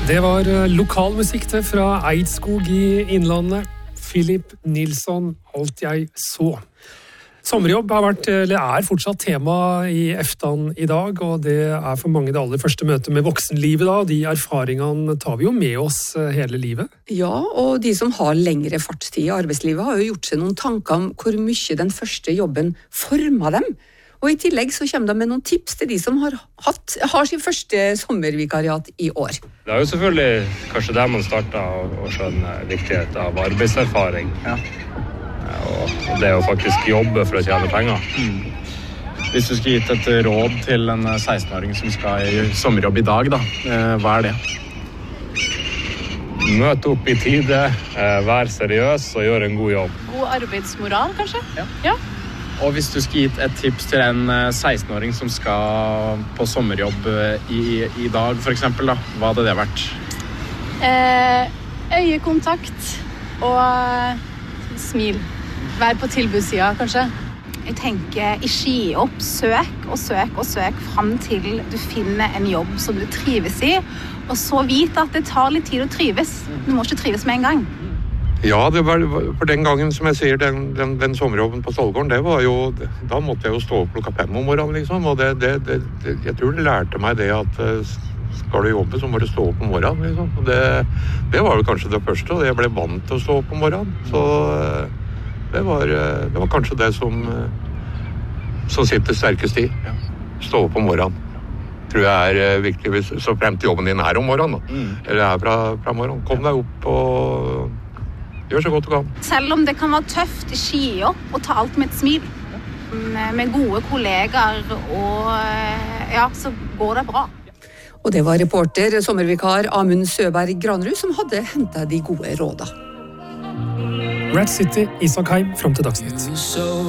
Det var lokalmusikk til fra Eidskog i Innlandet. Philip Nilsson, Alt jeg så. Sommerjobb har vært, eller er fortsatt tema i EFTAN i dag, og det er for mange det aller første møtet med voksenlivet da. De erfaringene tar vi jo med oss hele livet. Ja, og de som har lengre fartstid i arbeidslivet har jo gjort seg noen tanker om hvor mye den første jobben formet dem. Og i tillegg så kommer de med noen tips til de som har sin første sommervikariat i år. Det er jo selvfølgelig kanskje der man starter å skjønne viktigheten av arbeidserfaring. Ja. Og det å faktisk jobbe for å tjene penger. Hvis du skulle gitt et råd til en 16-åring som skal i sommerjobb i dag, da, hva er det? Møte opp i tide, vær seriøs og gjøre en god jobb. God arbeidsmoral, kanskje? Ja. Og hvis du skulle gitt et tips til en 16-åring som skal på sommerjobb i dag, for eksempel, da, hva hadde det vært? Øyekontakt og smil. Vær på tilbudssida, kanskje. Jeg tenker, ikke gi opp. Søk og søk og søk frem til du finner en jobb som du trives i. Og så vite at det tar litt tid å trives. Du må ikke trives med en gang. Ja, det var for den gangen, som jeg sier, den sommerjobben på Stålgården, det var jo, da måtte jeg jo stå opp klokka 5 om morgenen, liksom, og jeg tror det lærte meg det at skal du jobbe, så må du stå opp om morgenen, liksom, og det var jo kanskje det første, og jeg ble vant til å stå opp om morgenen, så det var kanskje det som sitter sterkest i, stå opp om morgenen. Tror jeg er viktig, så frem til jobben din er om morgenen, da. Eller er fra morgenen. Kom deg opp og gjør så godt du kan. Selv om det kan være tøft, ikke gi opp og ta alt med et smil. Med gode kollegaer, og så går det bra. Og det var reporter, sommervikar Amund Søberg Granrud, som hadde hentet de gode rådene. Rat City, Isak Heim, frem til Dagsnytt.